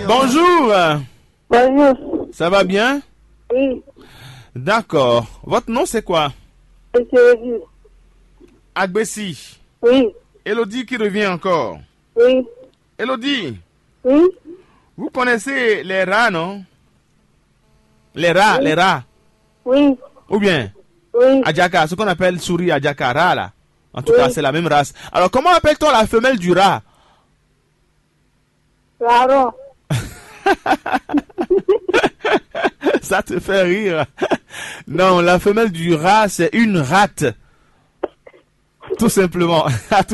Bonjour. Bonjour. Ça va bien? Oui. D'accord. Votre nom c'est quoi? Elodie. Agbessi. Oui. Elodie qui revient encore. Oui. Elodie, Oui. vous connaissez les rats, non? Les rats. Oui. Ou bien Oui. Adjaka, ce qu'on appelle souris Adjaka, rat là. En tout Oui. cas, c'est la même race. Alors, comment appelle-t-on la femelle du rat? Larron. Ça te fait rire. Non, la femelle du rat, c'est une rate. Tout simplement.